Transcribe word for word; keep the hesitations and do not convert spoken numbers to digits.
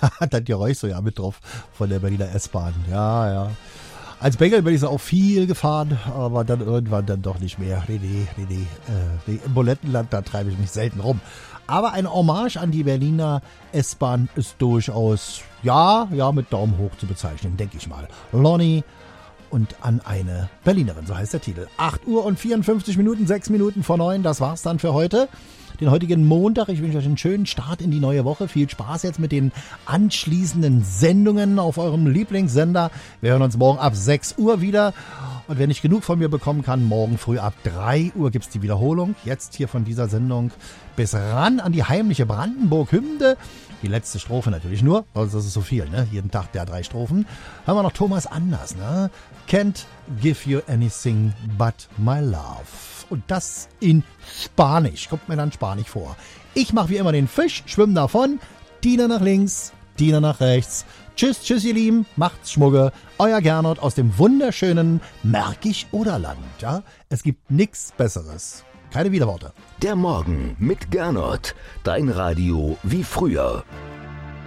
Dann Geräusch so ja mit drauf von der Berliner S-Bahn. Ja, ja. Als Bengel bin ich so auch viel gefahren, aber dann irgendwann dann doch nicht mehr. Nee, nee, nee, nee. Äh, nee. Im Bulettenland, da treibe ich mich selten rum. Aber eine Hommage an die Berliner S-Bahn ist durchaus, ja, ja, mit Daumen hoch zu bezeichnen, denke ich mal. Lonnie und an eine Berlinerin, so heißt der Titel. acht Uhr und vierundfünfzig Minuten, sechs Minuten vor neun, das war's dann für heute. Den heutigen Montag. Ich wünsche euch einen schönen Start in die neue Woche. Viel Spaß jetzt mit den anschließenden Sendungen auf eurem Lieblingssender. Wir hören uns morgen ab sechs Uhr wieder. Und wer nicht genug von mir bekommen kann, morgen früh ab drei Uhr gibt's die Wiederholung. Jetzt hier von dieser Sendung bis ran an die heimliche Brandenburg-Hymne. Die letzte Strophe natürlich nur, also das ist so viel, ne? Jeden Tag der drei Strophen. Haben wir noch Thomas Anders, ne? Can't give you anything but my love. Und das in Spanisch. Kommt mir dann Spanisch vor. Ich mache wie immer den Fisch, schwimme davon. Diener nach links, Diener nach rechts. Tschüss, tschüss ihr Lieben, macht's Schmugge. Euer Gernot aus dem wunderschönen Märkisch-Oderland. Ja? Es gibt nichts Besseres. Keine Widerworte. Der Morgen mit Gernot. Dein Radio wie früher.